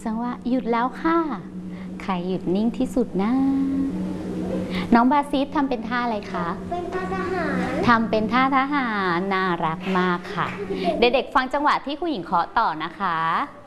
จังหวะหยุดแล้วค่ะใครหยุดนิ่งที่สุดนะน้องบาซิสทำเป็นท่าอะไรคะเป็นท่าทหารทำเป็นท่าทหารน่ารักมากค่ะเด็กๆฟังจังหวะที่ครูหญิงเคาะต่อนะคะ